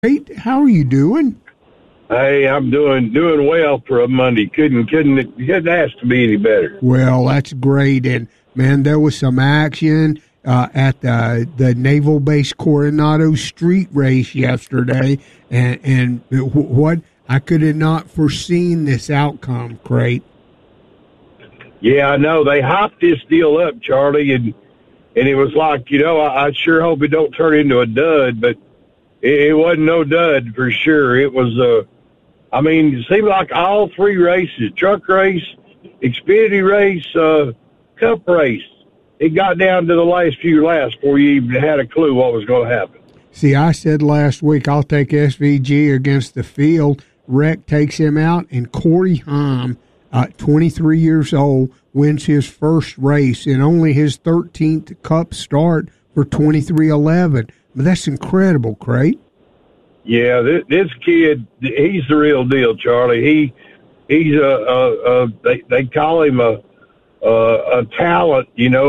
Great. How are you doing? Hey, I'm doing well for a Monday. Couldn't ask to be any better. Well, that's great. And man, there was some action at the Naval Base Coronado Street Race yesterday, and what I could have not foreseen this outcome, Crate. Yeah, I know they hopped this deal up, Charlie, and it was like, I sure hope it don't turn into a dud, but it wasn't no dud for sure. It was it seemed like all three races, truck race, Xfinity race, Cup race, it got down to the last few laps before you even had a clue what was going to happen. See, I said last week I'll take SVG against the field. Rec takes him out, and Corey Heim, 23 years old, wins his first race and only his 13th Cup start for 23-11. But that's incredible, Crate. Yeah, this kid, he's the real deal, Charlie. He's they call him a talent,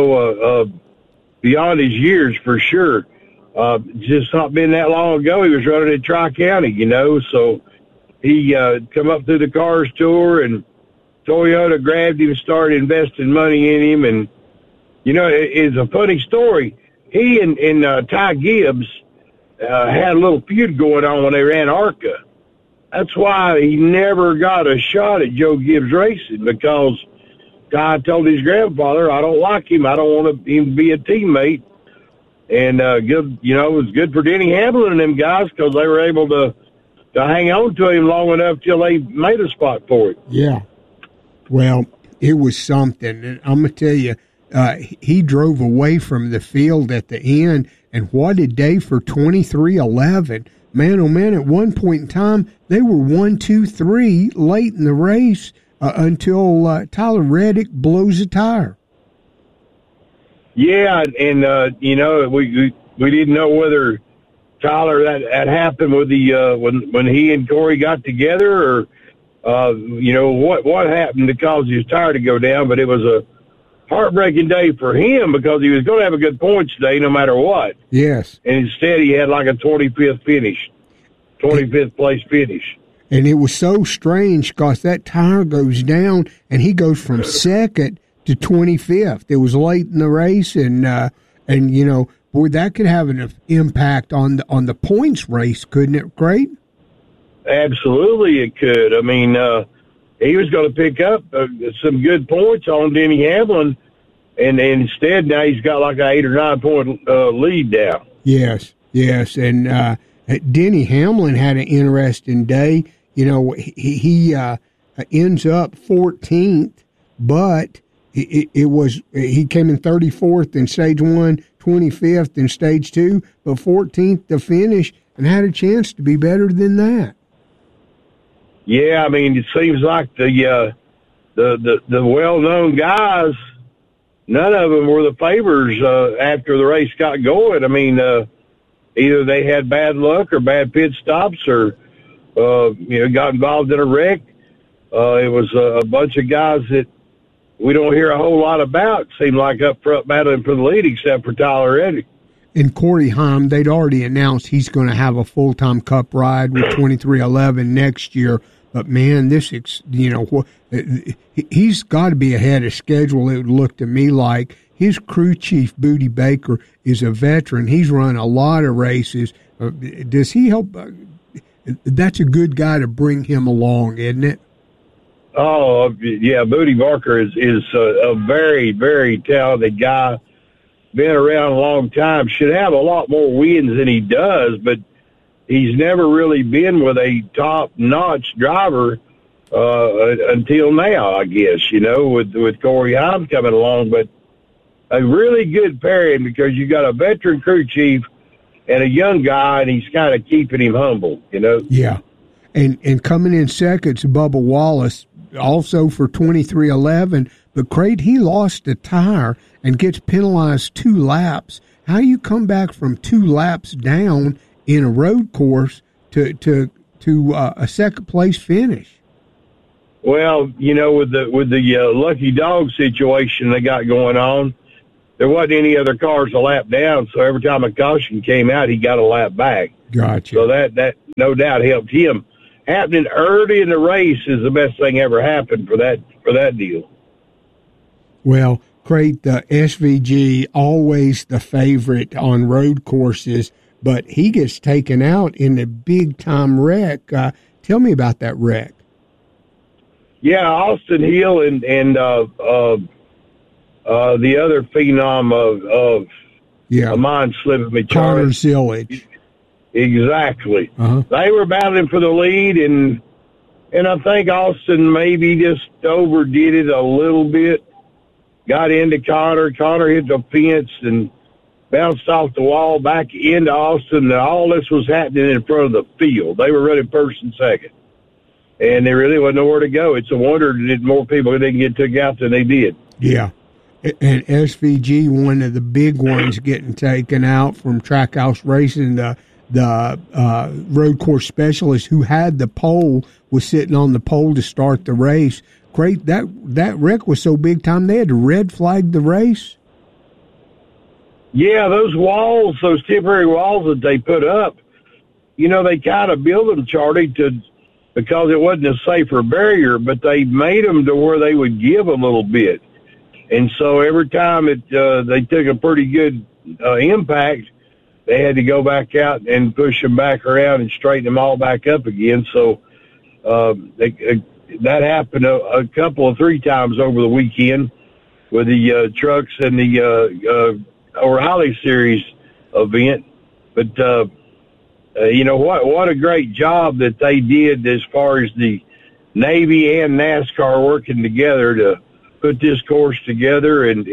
beyond his years for sure. Just not been that long ago, he was running at Tri-County, so he come up through the Cars Tour, and Toyota grabbed him and started investing money in him. And, it's a funny story. He and Ty Gibbs had a little feud going on when they ran ARCA. That's why he never got a shot at Joe Gibbs Racing, because Ty told his grandfather, I don't like him. I don't want him to be a teammate. And, it was good for Denny Hamlin and them guys, because they were able to hang on to him long enough till they made a spot for it. Yeah. Well, it was something. And I'm going to tell you, he drove away from the field at the end, and what a day for 23-11. Man, oh man, at one point in time, they were 1-2-3 late in the race until Tyler Reddick blows a tire. Yeah, and we didn't know whether Tyler that happened with the when he and Corey got together, or what happened to cause his tire to go down. But it was a heartbreaking day for him, because he was going to have a good points day no matter what. Yes. And instead he had like a 25th place finish. And it was so strange, because that tire goes down and he goes from second to 25th. It was late in the race, and boy, that could have an impact on the points race, couldn't it? Great. Absolutely, it could. I mean, he was going to pick up some good points on Denny Hamlin, and instead now he's got like an 8 or 9 point lead now. Yes, and Denny Hamlin had an interesting day. He ends up 14th, but he came in 34th in stage 1, 25th in stage 2, but 14th to finish, and had a chance to be better than that. Yeah, I mean, it seems like the well-known guys, none of them were the favors after the race got going. I mean, either they had bad luck or bad pit stops, or got involved in a wreck. It was a bunch of guys that we don't hear a whole lot about. Seemed like up front battling for the lead, except for Tyler Reddick. And Corey Heim, they'd already announced he's going to have a full-time Cup ride with 23-11 next year. But, man, he's got to be ahead of schedule, it would look to me like. His crew chief, Booty Baker, is a veteran. He's run a lot of races. Does he help? That's a good guy to bring him along, isn't it? Oh, yeah, Booty Barker is a very, very talented guy. Been around a long time, should have a lot more wins than he does, but he's never really been with a top-notch driver until now, I guess, with Corey Heim coming along. But a really good pairing, because you got a veteran crew chief and a young guy, and he's kind of keeping him humble, Yeah. And coming in second to Bubba Wallace, also for 23-11, but Crate, he lost a tire and gets penalized 2 laps. How do you come back from 2 laps down in a road course to a second place finish? Well, with the lucky dog situation they got going on, there wasn't any other cars a lap down, so every time a caution came out, he got a lap back. Gotcha. So that no doubt helped him. Happening early in the race is the best thing ever happened for that deal. Well, Crate, the SVG, always the favorite on road courses, but he gets taken out in a big-time wreck. Tell me about that wreck. Yeah, Austin Hill and the other phenom of a mind slipping me, Connor Zillage. Exactly. They were battling for the lead, and I think Austin maybe just overdid it a little bit. Got into Connor. Connor hit the fence and bounced off the wall back into Austin. And all this was happening in front of the field. They were running first and second, and there really wasn't nowhere to go. It's a wonder that more people didn't get took out than they did. Yeah. And SVG, one of the big ones getting taken out from Trackhouse Racing, the road course specialist who had the pole was sitting on the pole to start the race. Great, that wreck was so big time they had to red flag the race. Yeah, those walls, those temporary walls that they put up, they kind of built them, Charlie, because it wasn't a safer barrier, but they made them to where they would give a little bit. And so every time they took a pretty good impact, they had to go back out and push them back around and straighten them all back up again. So that happened a couple of 3 times over the weekend with the trucks and the O'Reilly Series event. But, what a great job that they did as far as the Navy and NASCAR working together to put this course together. And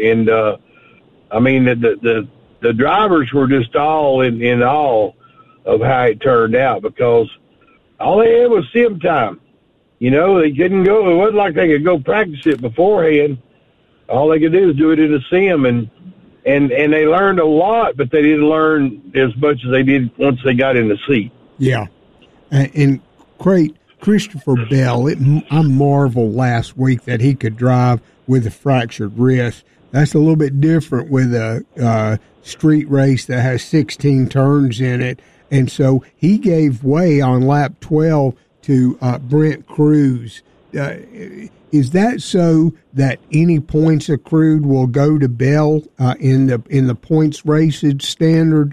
I mean, the drivers were just all in awe of how it turned out, because all they had was sim time. They couldn't go. It wasn't like they could go practice it beforehand. All they could do is do it in a sim, and they learned a lot, but they didn't learn as much as they did once they got in the seat. Yeah, and great Christopher Bell. I marveled last week that he could drive with a fractured wrist. That's a little bit different with a street race that has 16 turns in it, and so he gave way on lap 12 to Brent Cruz. Is that so that any points accrued will go to Bell in the points racing standard?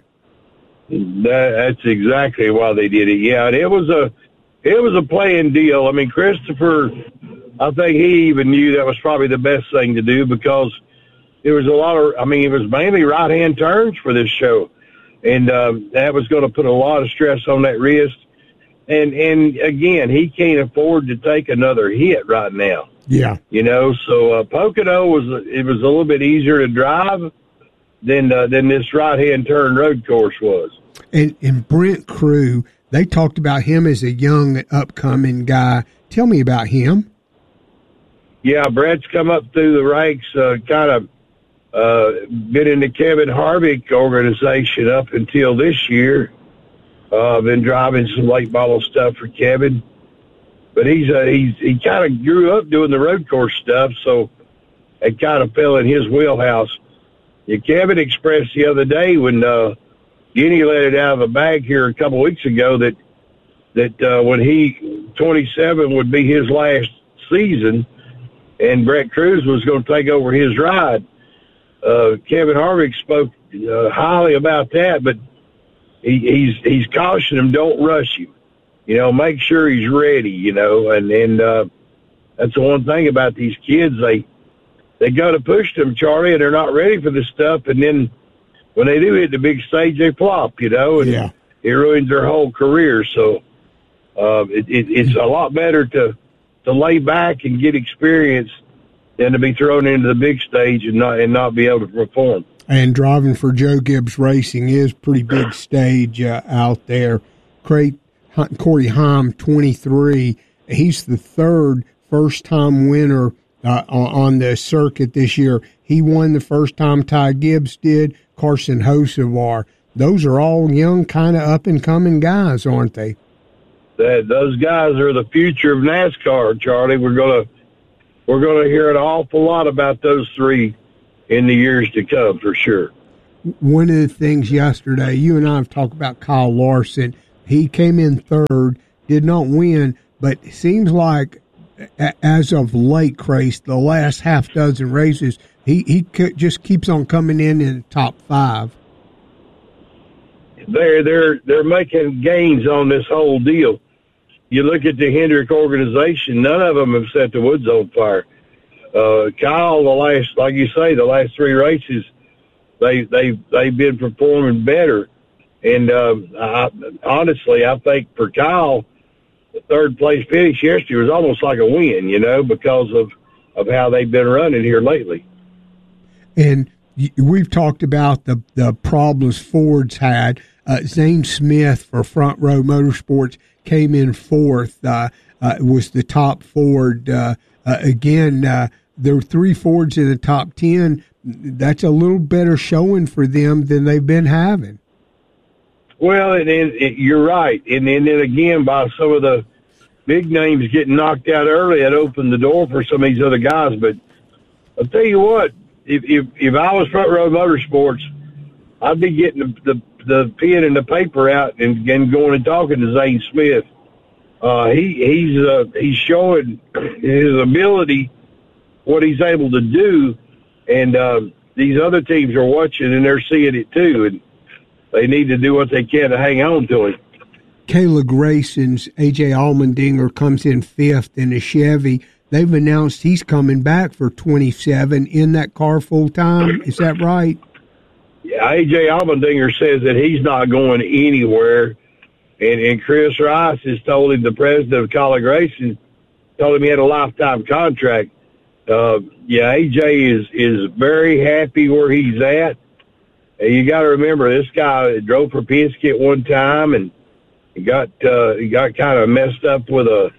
That's exactly why they did it. Yeah, it was a playing deal. I mean, Christopher, I think he even knew that was probably the best thing to do, because there was it was mainly right-hand turns for this show, and that was going to put a lot of stress on that wrist. And again, he can't afford to take another hit right now. Yeah. So Pocono was a little bit easier to drive than this right-hand turn road course was. And Brent Crew, they talked about him as a young, upcoming guy. Tell me about him. Yeah, Brett's come up through the ranks, kind of been in the Kevin Harvick organization up until this year. Been driving some late model stuff for Kevin, but he kind of grew up doing the road course stuff, so it kind of fell in his wheelhouse. Yeah, Kevin expressed the other day when Denny let it out of the bag here a couple weeks ago that when 27 would be his last season, and Brett Cruz was going to take over his ride. Kevin Harvick spoke highly about that, but he's cautioning him, don't rush him. Make sure he's ready, and that's the one thing about these kids. They got to push them, Charlie, and they're not ready for this stuff. And then when they do hit the big stage, they flop, and it ruins their whole career. So it's a lot better to lay back and get experience than to be thrown into the big stage and not be able to perform. And driving for Joe Gibbs Racing is pretty big stage out there. Corey Heim, 23. He's the third first-time winner on the circuit this year. He won the first time Ty Gibbs did, Carson Hocevar. Those are all young, kind of up-and-coming guys, aren't they? Those guys are the future of NASCAR, Charlie. We're gonna hear an awful lot about those three in the years to come, for sure. One of the things yesterday, you and I have talked about Kyle Larson, He came in third, did not win, but it seems like as of late, Crace, the last half dozen races, he just keeps on coming in the top 5. They're making gains on this whole deal. You look at the Hendrick organization; none of them have set the woods on fire. Kyle, like you say, the last 3 races, they've been performing better. And honestly, I think for Kyle, the third place finish yesterday was almost like a win, because of how they've been running here lately. And we've talked about the problems Ford's had. Zane Smith for Front Row Motorsports came in 4th, was the top Ford. Again, there were 3 Fords in the top 10. That's a little better showing for them than they've been having. Well, you're right. And then again, by some of the big names getting knocked out early, it opened the door for some of these other guys. But I'll tell you what, if I was Front Row Motorsports, I'd be getting the pen and the paper out and going and talking to Zane Smith. He's showing his ability, what he's able to do, and these other teams are watching and they're seeing it too, and they need to do what they can to hang on to him. Kayla Grayson's A.J. Allmendinger comes in 5th in a Chevy. They've announced he's coming back for 27 in that car full time. Is that right? Yeah, A.J. Allmendinger says that he's not going anywhere. And Chris Rice has told him, the president of Kayla Grayson, told him he had a lifetime contract. A.J. is very happy where he's at. And you got to remember, this guy drove for Penske at one time, and he got kind of messed up with a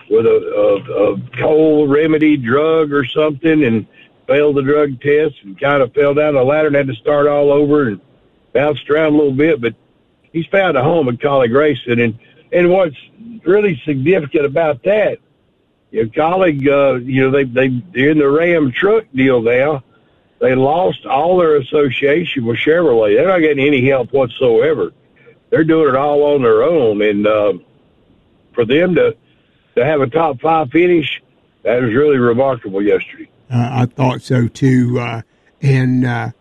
cold remedy drug or something, and failed the drug test, and kind of fell down the ladder and had to start all over and bounced around a little bit. But he's found a home at Kayla Grayson, and what's really significant about that, Kayla, they're in the Ram truck deal now. They lost all their association with Chevrolet. They're not getting any help whatsoever. They're doing it all on their own. And for them to have a top 5 finish, that was really remarkable yesterday. I thought so too. Let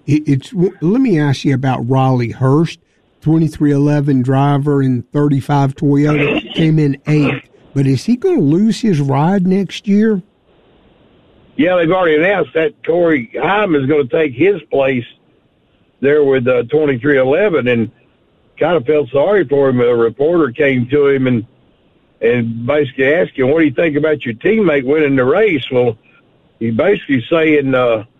me ask you about Riley Hurst, 2311 driver in 35 Toyota, came in 8th. But is he going to lose his ride next year? Yeah, they've already announced that Corey Hyman is going to take his place there with 2311, and kind of felt sorry for him. A reporter came to him and basically asked him, "What do you think about your teammate winning the race?" Well, he's basically saying,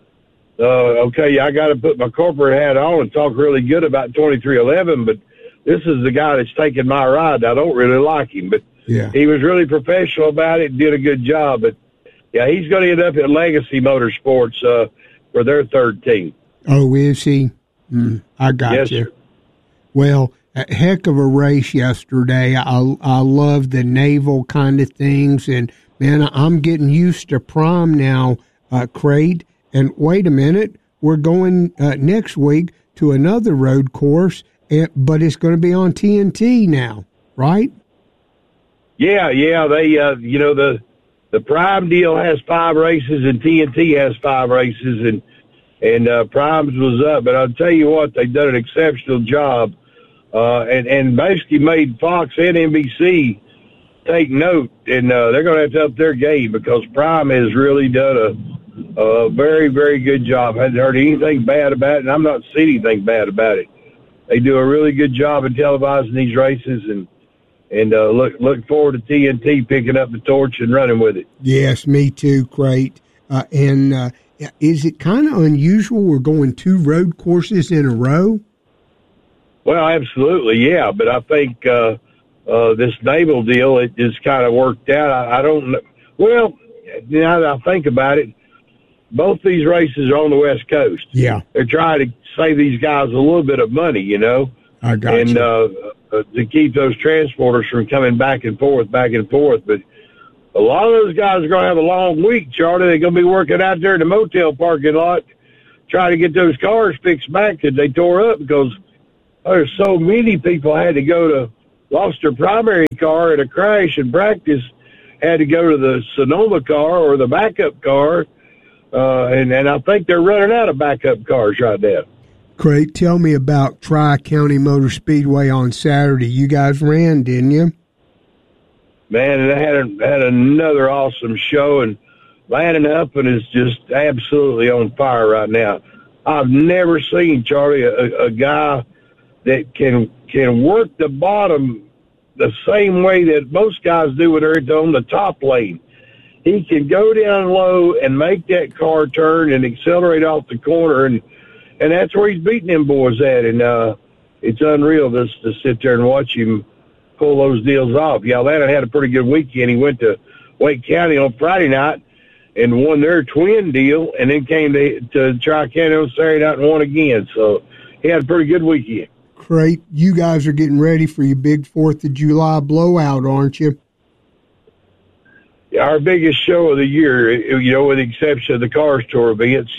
"Okay, I got to put my corporate hat on and talk really good about 2311, but this is the guy that's taking my ride. I don't really like him, but yeah, he was really professional about it and did a good job." But yeah, he's going to end up at Legacy Motorsports for their third team. Oh, is he? I got yes, you. Sir. Well, a heck of a race yesterday. I love the naval kind of things, and man, I'm getting used to Prime now, Crate. And wait a minute, we're going next week to another road course, but it's going to be on TNT now, right? Yeah. They, the Prime deal has 5 races, and TNT has 5 races, and Prime's was up. But I'll tell you what, they've done an exceptional job, and basically made Fox and NBC take note, and they're going to have to up their game, because Prime has really done a very, very good job. I hadn't heard anything bad about it, and I'm not seeing anything bad about it. They do a really good job in televising these races, and look forward to TNT picking up the torch and running with it. Yes, me too, Crate. Is it kind of unusual we're going 2 road courses in a row? Well, absolutely, yeah. But I think this naval deal, it just kind of worked out. I don't know. Well, now that I think about it, both these races are on the West Coast. Yeah. They're trying to save these guys a little bit of money, I got you. To keep those transporters from coming back and forth. But a lot of those guys are going to have a long week, Charlie. They're going to be working out there in the motel parking lot trying to get those cars fixed back that they tore up, because there's so many people had to go to lost her primary car in a crash in practice, had to go to the Sonoma car or the backup car, and I think they're running out of backup cars right now. Great. Tell me about Tri-County Motor Speedway on Saturday. You guys ran, didn't you? Man, and I had another awesome show, and Landon Huffman is just absolutely on fire right now. I've never seen, Charlie, a guy that can work the bottom the same way that most guys do when they're on the top lane. He can go down low and make that car turn and accelerate off the corner, and that's where he's beating them boys at. And it's unreal just to sit there and watch him pull those deals off. Yeah, Landon had a pretty good weekend. He went to Wake County on Friday night and won their twin deal, and then came to Tri-County on Saturday night and won again. So he had a pretty good weekend. Great. You guys are getting ready for your big 4th of July blowout, aren't you? Yeah, our biggest show of the year, with the exception of the Cars Tour events,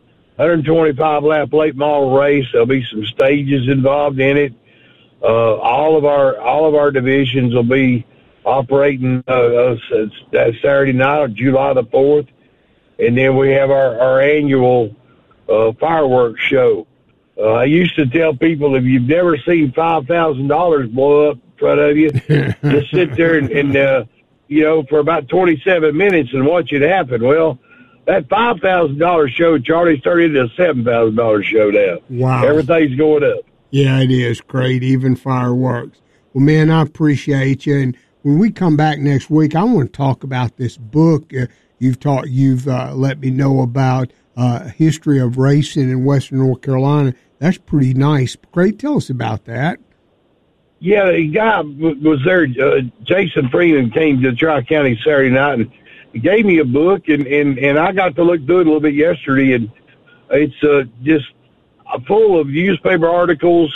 125-lap late model race. There'll be some stages involved in it. All of our divisions will be operating that Saturday night, July the 4th, and then we have our annual fireworks show. I used to tell people, if you've never seen $5,000 blow up in front of you, just sit there and for about 27 minutes and watch it happen. Well, that $5,000 show, Charlie's turned into a $7,000 show now. Wow. Everything's going up. Yeah, it is great, even fireworks. Well, man, I appreciate you. And when we come back next week, I want to talk about this book you've let me know about, history of racing in Western North Carolina. That's pretty nice. Great. Tell us about that. Yeah, the guy was there. Jason Freeman came to Tri-County Saturday night and he gave me a book, and I got to look through it a little bit yesterday, and it's just full of newspaper articles,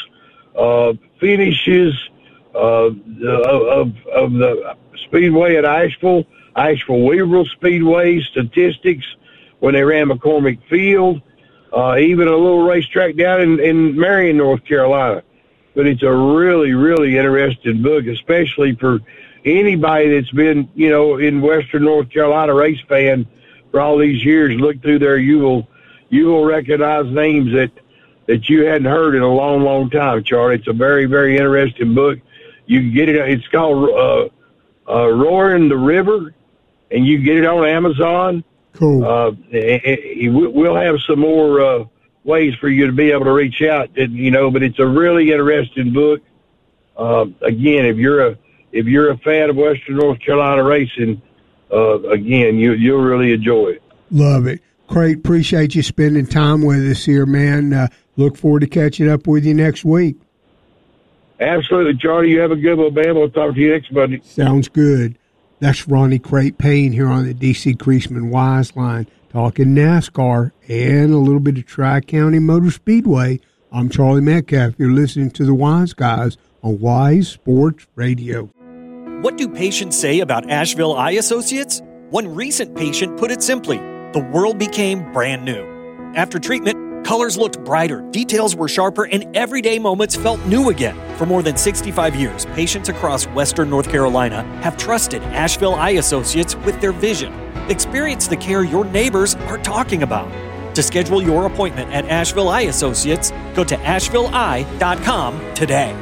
finishes of the Speedway at Asheville Weaverville Speedway, statistics when they ran McCormick Field, even a little racetrack down in Marion, North Carolina. But it's a really, really interesting book, especially for anybody that's been, in Western North Carolina race fan for all these years. Look through there, you will recognize names that you hadn't heard in a long, long time, Charlie. It's a very, very interesting book. You can get it. It's called Roaring the River, and you can get it on Amazon. Cool. We'll have some more ways for you to be able to reach out, but it's a really interesting book. Again, if you're a fan of Western North Carolina racing, again, you'll really enjoy it. Love it. Great. Appreciate you spending time with us here, man. Look forward to catching up with you next week. Absolutely, Charlie. You have a good one, man. We'll talk to you next Monday. Sounds good. That's Ronnie Crate Payne here on the DC Creasman Wise Line, talking NASCAR and a little bit of Tri-County Motor Speedway. I'm Charlie Metcalf. You're listening to the Wise Guys on Wise Sports Radio. What do patients say about Asheville Eye Associates? One recent patient put it simply, the world became brand new. After treatment, colors looked brighter, details were sharper, and everyday moments felt new again. For more than 65 years, patients across Western North Carolina have trusted Asheville Eye Associates with their vision. Experience the care your neighbors are talking about. To schedule your appointment at Asheville Eye Associates, go to ashevilleeye.com today.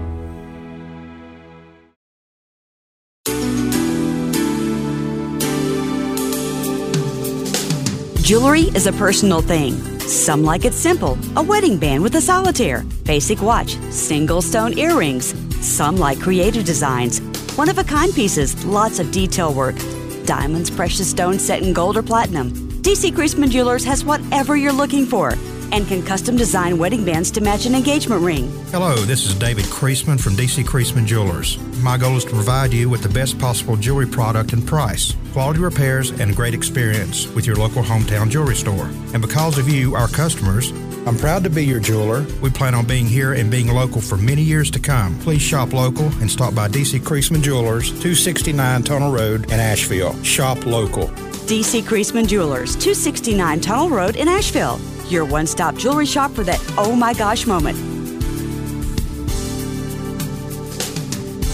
Jewelry is a personal thing. Some like it simple, a wedding band with a solitaire, basic watch, single stone earrings. Some like creative designs, one-of-a-kind pieces, lots of detail work. Diamonds, precious stones set in gold or platinum. DC Creasman Jewelers has whatever you're looking for and can custom design wedding bands to match an engagement ring. Hello, this is David Creasman from DC Creasman Jewelers. My goal is to provide you with the best possible jewelry product and price, quality repairs, and great experience with your local hometown jewelry store. And because of you, our customers, I'm proud to be your jeweler. We plan on being here and being local for many years to come. Please shop local and stop by DC Creasman Jewelers, 269 Tunnel Road in Asheville. Shop local. DC Creasman Jewelers, 269 Tunnel Road in Asheville. Your one-stop jewelry shop for that oh my gosh moment.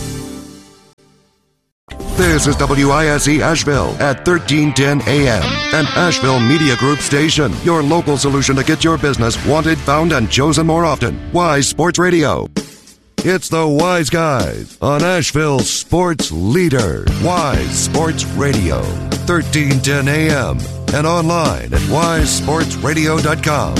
This is WISE Asheville at 1310 AM, an Asheville Media Group station. Your local solution to get your business wanted, found, and chosen more often. Wise Sports Radio. It's the Wise Guys on Asheville's sports leader. Wise Sports Radio, 1310 AM, and online at wisesportsradio.com.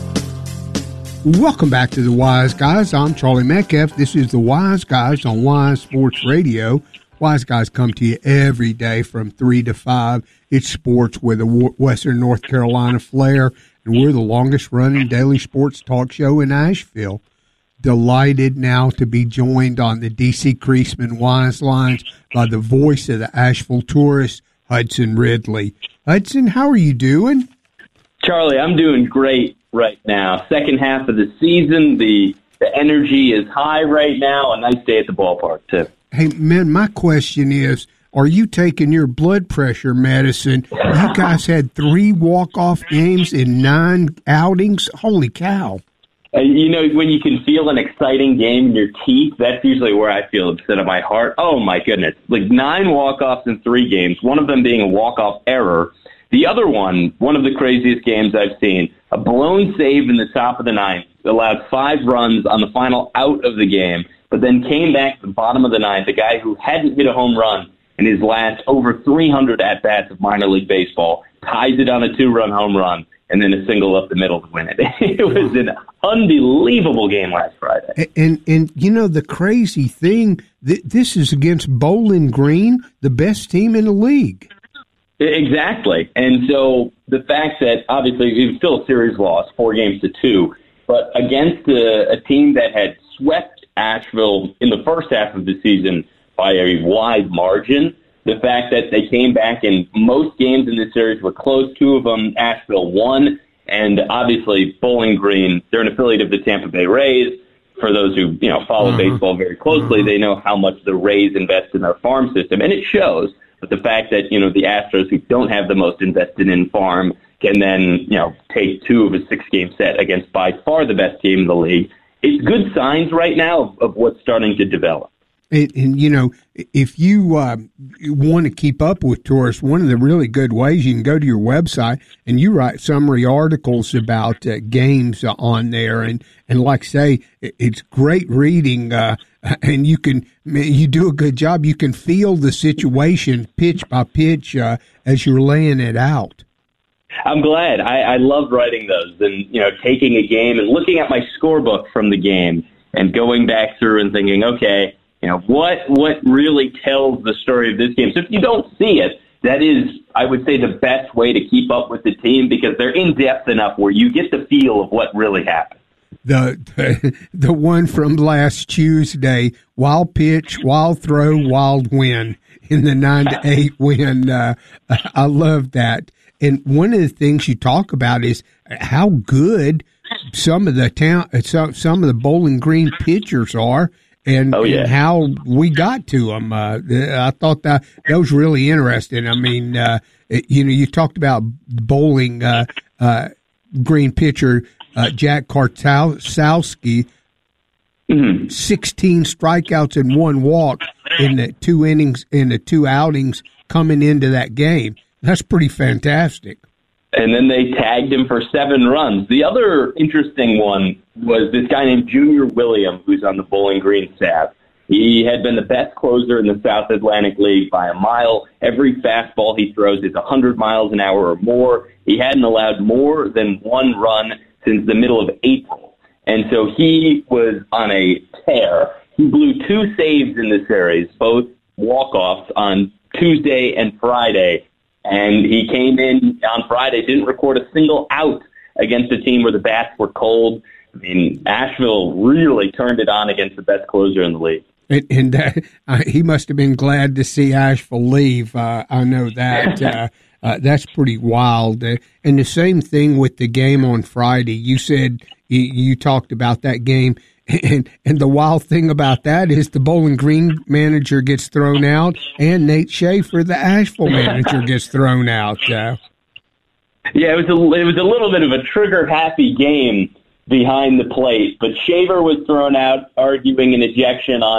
Welcome back to the Wise Guys. I'm Charlie Metcalf. This is the Wise Guys on Wise Sports Radio. Wise Guys come to you every day from 3 to 5. It's sports with a Western North Carolina flair, and we're the longest-running daily sports talk show in Asheville. Delighted now to be joined on the D.C. Creasman Wise Lines by the voice of the Asheville Tourist, Hudson Ridley. Hudson, how are you doing? Charlie, I'm doing great right now. Second half of the season, the energy is high right now. A nice day at the ballpark, too. Hey, man, my question is, are you taking your blood pressure medicine? You guys had 3 walk-off games in 9 outings. Holy cow. You know, when you can feel an exciting game in your teeth, that's usually where I feel instead of my heart. Oh, my goodness. Like 9 walk-offs in 3 games, one of them being a walk-off error. The other one of the craziest games I've seen, a blown save in the top of the 9th, allowed 5 runs on the final out of the game, but then came back to the bottom of the 9th, a guy who hadn't hit a home run in his last over 300 at-bats of minor league baseball, ties it on a 2-run home run, and then a single up the middle to win it. It was an unbelievable game last Friday. And you know, the crazy thing, this is against Bowling Green, the best team in the league. Exactly. And so the fact that, obviously, it was still a series loss, 4-2, but against a team that had swept Asheville in the first half of the season by a wide margin, the fact that they came back and most games in this series were close, 2 of them Asheville won, and obviously Bowling Green, they're an affiliate of the Tampa Bay Rays. For those who follow baseball very closely, they know how much the Rays invest in their farm system, and it shows. But the fact that the Astros, who don't have the most invested in farm, can then take 2 of a 6-game set against by far the best team in the league. It's good signs right now of what's starting to develop. And if you want to keep up with tourists, one of the really good ways, you can go to your website and you write summary articles about games on there. And like I say, it's great reading, and you do a good job. You can feel the situation pitch by pitch as you're laying it out. I'm glad. I love writing those and, taking a game and looking at my scorebook from the game and going back through and thinking, okay, what really tells the story of this game? So if you don't see it, that is, I would say, the best way to keep up with the team because they're in-depth enough where you get the feel of what really happened. The one from last Tuesday, wild pitch, wild throw, wild win in the 9-8 win. I love that. And one of the things you talk about is how good some of the Bowling Green pitchers are, and how we got to them. I thought that was really interesting. I mean, you talked about Bowling Green pitcher Jack Kartowski, 16 strikeouts and 1 walk in the 2 innings in the 2 outings coming into that game. That's pretty fantastic. And then they tagged him for 7 runs. The other interesting one was this guy named Junior William, who's on the Bowling Green staff. He had been the best closer in the South Atlantic League by a mile. Every fastball he throws is 100 miles an hour or more. He hadn't allowed more than 1 run since the middle of April. And so he was on a tear. He blew 2 saves in the series, both walk-offs on Tuesday and Friday. And he came in on Friday, didn't record a single out against a team where the bats were cold. I mean, Asheville really turned it on against the best closer in the league. And he must have been glad to see Asheville leave. I know that. That's pretty wild. And the same thing with the game on Friday. You said you talked about that game. And the wild thing about that is the Bowling Green manager gets thrown out, and Nate Schaefer, the Asheville manager, gets thrown out. Yeah, it was a little bit of a trigger-happy game behind the plate, but Schaefer was thrown out, arguing an ejection on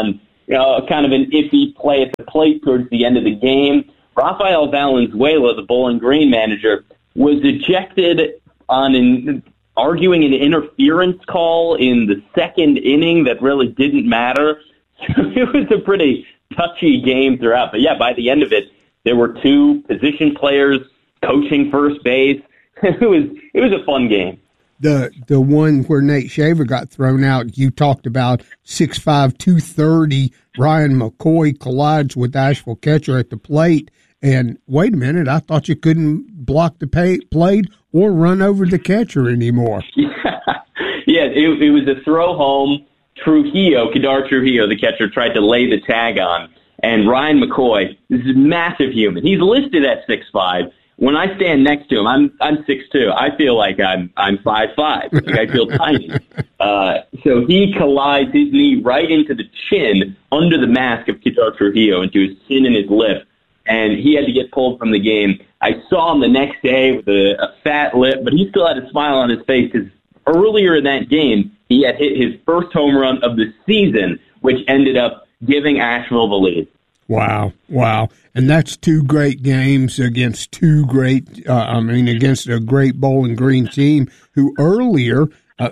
kind of an iffy play at the plate towards the end of the game. Rafael Valenzuela, the Bowling Green manager, was ejected on arguing an interference call in the second inning that really didn't matter. It was a pretty touchy game throughout. But, yeah, by the end of it, there were two position players coaching first base. It was a fun game. The one where Nate Shaver got thrown out, you talked about 6'5", 230, Ryan McCoy collides with Asheville catcher at the plate. And wait a minute, I thought you couldn't block the plate or run over the catcher anymore. Yeah, it was a throw home. Kadar Trujillo, the catcher, tried to lay the tag on. And Ryan McCoy, this is a massive human. He's listed at 6'5". When I stand next to him, I'm 6'2". I feel like I'm 5'5". Like I feel tiny. So he collides his knee right into the chin under the mask of Kadar Trujillo, into his chin and his lip. And he had to get pulled from the game. I saw him the next day with a fat lip, but he still had a smile on his face because earlier in that game, he had hit his first home run of the season, which ended up giving Asheville the lead. Wow. And that's two great games against against a great Bowling Green team who earlier,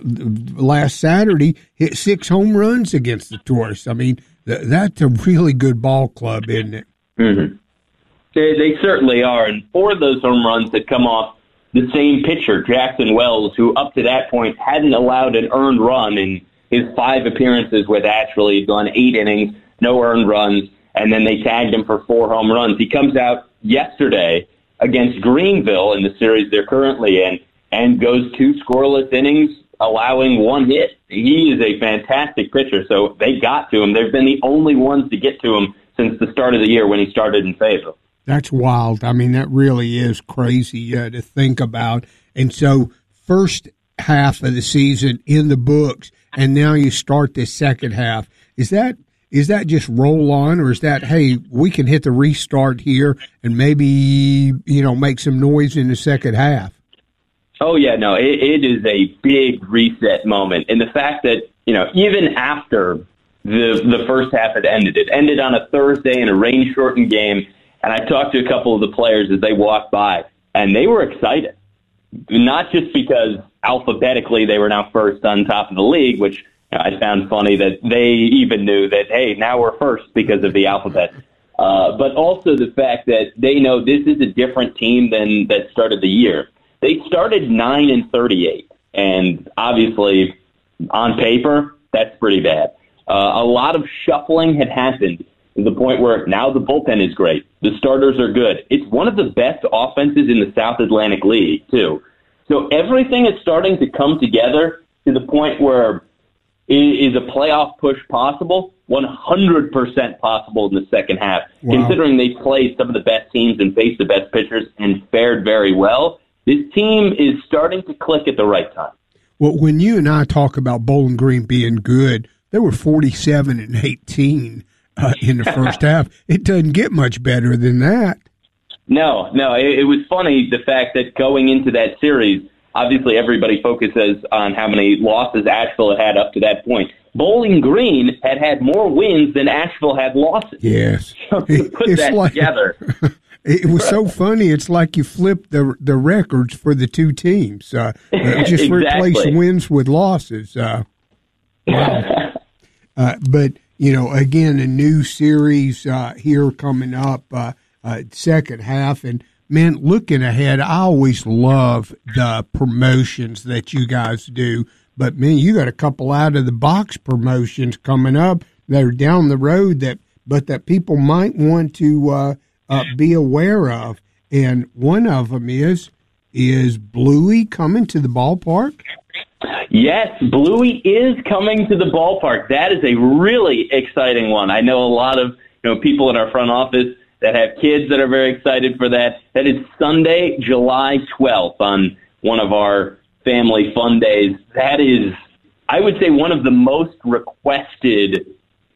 last Saturday, hit 6 home runs against the Tourists. I mean, that's a really good ball club, isn't it? Mm-hmm. They certainly are, and 4 of those home runs had come off the same pitcher, Jackson Wells, who up to that point hadn't allowed an earned run in his 5 appearances with Asheville. He'd gone 8 innings, no earned runs, and then they tagged him for 4 home runs. He comes out yesterday against Greenville in the series they're currently in and goes 2 scoreless innings, allowing 1 hit. He is a fantastic pitcher, so they got to him. They've been the only ones to get to him since the start of the year when he started in Fayetteville. That's wild. I mean, that really is crazy to think about. And so first half of the season in the books, and now you start this second half. Is that just roll on, or is that, hey, we can hit the restart here and maybe, make some noise in the second half? Oh, yeah, no, it is a big reset moment. And the fact that, even after the first half had ended, it ended on a Thursday in a rain-shortened game. And I talked to a couple of the players as they walked by, and they were excited. Not just because alphabetically they were now first on top of the league, which I found funny that they even knew that, hey, now we're first because of the alphabet. But also the fact that they know this is a different team than that started the year. They started 9-38, and obviously on paper, that's pretty bad. A lot of shuffling had happened to the point where now the bullpen is great. The starters are good. It's one of the best offenses in the South Atlantic League, too. So everything is starting to come together to the point where is a playoff push possible? 100% possible in the second half. Wow. Considering they played some of the best teams and faced the best pitchers and fared very well, this team is starting to click at the right time. Well, when you and I talk about Bowling Green being good, they were 47-18. In the first half. It doesn't get much better than that. No. It was funny, the fact that going into that series, obviously everybody focuses on how many losses Asheville had up to that point. Bowling Green had more wins than Asheville had losses. Yes. So to put that together. It was so funny. It's like you flipped the records for the two teams. Just exactly. Replace wins with losses. Wow. But again, a new series here coming up, second half. And, man, looking ahead, I always love the promotions that you guys do. But, man, you got a couple out-of-the-box promotions coming up that are down the road that people might want to be aware of. And one of them is Bluey coming to the ballpark? Yes, Bluey is coming to the ballpark. That is a really exciting one. I know a lot of people in our front office that have kids that are very excited for that. That is Sunday, July 12th on one of our family fun days. That is, I would say, one of the most requested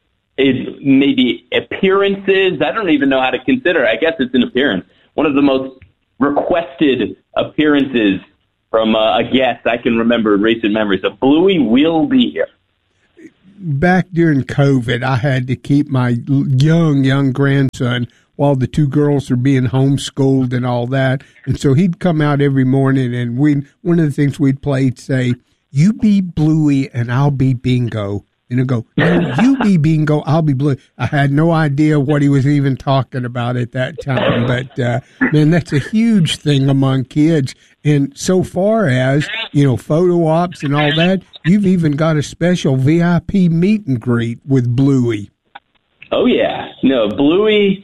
maybe appearances. I don't even know how to consider it. I guess it's an appearance. One of the most requested appearances from a guest I can remember in recent memory. So Bluey will be here. back during COVID, I had to keep my young grandson while the two girls are being homeschooled and all that. And so he'd come out every morning, and one of the things we'd play, he'd say, "You be Bluey and I'll be Bingo." And he'd go, "No, you be Bingo, I'll be Blue." I had no idea what he was even talking about at that time. But, man, that's a huge thing among kids. And so far as, photo ops and all that, you've even got a special VIP meet and greet with Bluey. Oh, yeah. No, Bluey,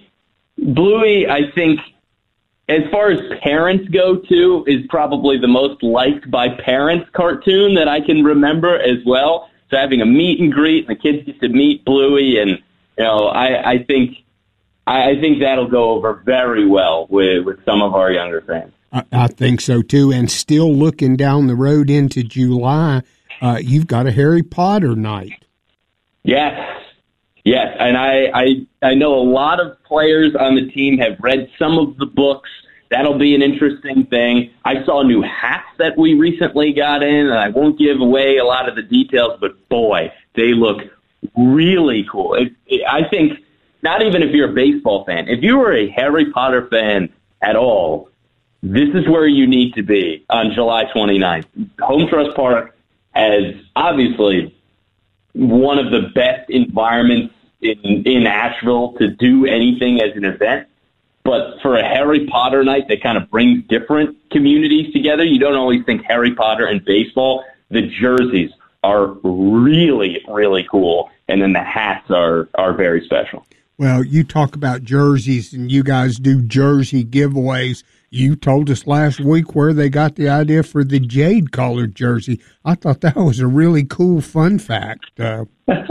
I think, as far as parents go, too, is probably the most liked by parents cartoon that I can remember as well. So having a meet and greet, and the kids get to meet Bluey, and I think that'll go over very well with some of our younger fans. I think so too. And still looking down the road into July, you've got a Harry Potter night. Yes, and I know a lot of players on the team have read some of the books. That'll be an interesting thing. I saw new hats that we recently got in, and I won't give away a lot of the details, but boy, they look really cool. I think not even if you're a baseball fan, if you were a Harry Potter fan at all, this is where you need to be on July 29th. Home Trust Park has obviously one of the best environments in Asheville to do anything as an event. But for a Harry Potter night that kind of brings different communities together, you don't always think Harry Potter and baseball. The jerseys are really, really cool. And then the hats are very special. Well, you talk about jerseys, and you guys do jersey giveaways. You told us last week where they got the idea for the jade-colored jersey. I thought that was a really cool fun fact. No,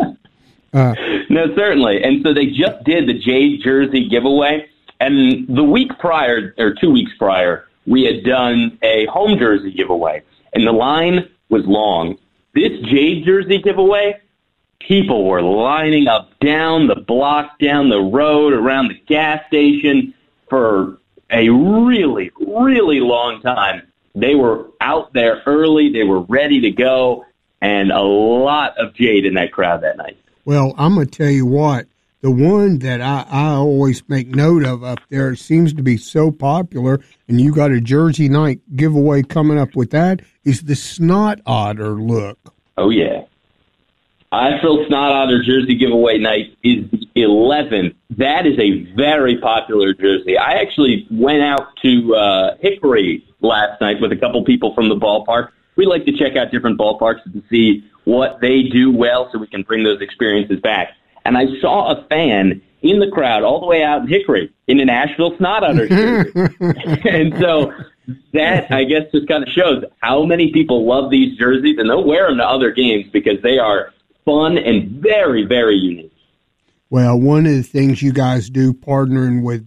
certainly. And so they just did the jade jersey giveaway. And the week prior, or 2 weeks prior, we had done a home jersey giveaway. And the line was long. This jade jersey giveaway, people were lining up down the block, down the road, around the gas station for a really, really long time. They were out there early. They were ready to go. And a lot of jade in that crowd that night. Well, I'm going to tell you what. The one that I always make note of up there, it seems to be so popular, and you got a Jersey night giveaway coming up with that, is the Snot Otter look. Oh, yeah. Asheville Snot Otter jersey giveaway night is the 11th. That is a very popular jersey. I actually went out to Hickory last night with a couple people from the ballpark. We like to check out different ballparks to see what they do well so we can bring those experiences back. And I saw a fan in the crowd all the way out in Hickory in an Asheville Snot Otter jersey. And so that, I guess, just kind of shows how many people love these jerseys, and they'll wear them to other games because they are fun and very, very unique. Well, one of the things you guys do, partnering with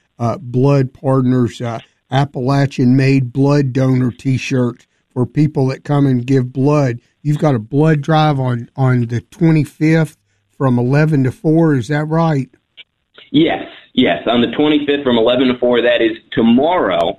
Blood Partners, Appalachian-made blood donor T-shirts for people that come and give blood. You've got a blood drive on the 25th. From 11 to 4, is that right? Yes. On the 25th from 11 to 4, that is tomorrow,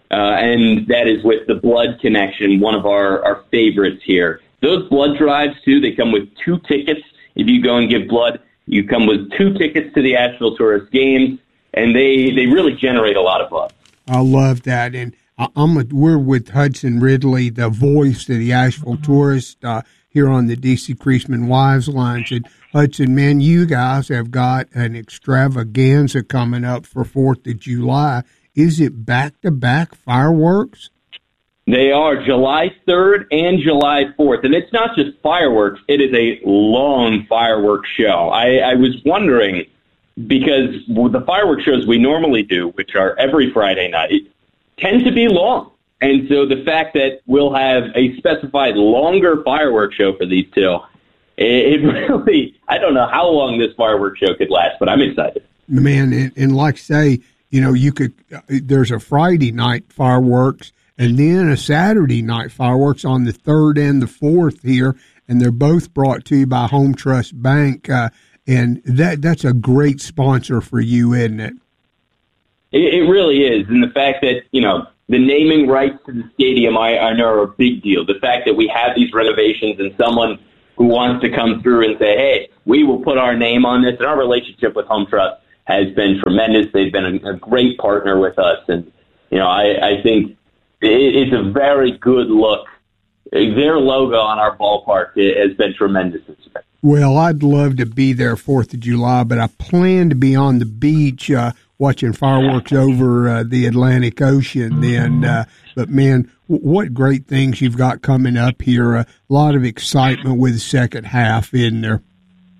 and that is with the Blood Connection, one of our favorites here. Those blood drives, too, they come with 2 tickets. If you go and give blood, you come with 2 tickets to the Asheville Tourist Games, and they really generate a lot of love. I love that, and we're with Hudson Ridley, the voice of the Asheville Tourist, here on the D.C. Creasman Wives Lines. And Hudson, man, you guys have got an extravaganza coming up for 4th of July. Is it back-to-back fireworks? They are July 3rd and July 4th. And it's not just fireworks. It is a long fireworks show. I was wondering, because the fireworks shows we normally do, which are every Friday night, tend to be long. And so the fact that we'll have a specified longer fireworks show for these two, it really, I don't know how long this fireworks show could last, but I'm excited. Man, and like say, you could, there's a Friday night fireworks and then a Saturday night fireworks on the 3rd and the 4th here, and they're both brought to you by Home Trust Bank, and that's a great sponsor for you, isn't it? It really is, and the fact that, the naming rights to the stadium, I know, are a big deal. The fact that we have these renovations and someone who wants to come through and say, hey, we will put our name on this. And our relationship with Home Trust has been tremendous. They've been a great partner with us. And, I think it's a very good look. Their logo on our ballpark has been tremendous this year. Well, I'd love to be there 4th of July, but I plan to be on the beach watching fireworks over the Atlantic Ocean then. But, man, what great things you've got coming up here. A lot of excitement with the second half, isn't there?